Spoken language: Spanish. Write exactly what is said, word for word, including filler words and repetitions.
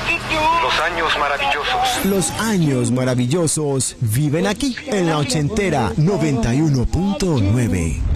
Los años maravillosos. Los años maravillosos viven aquí, en la ochentera noventa y uno punto nueve.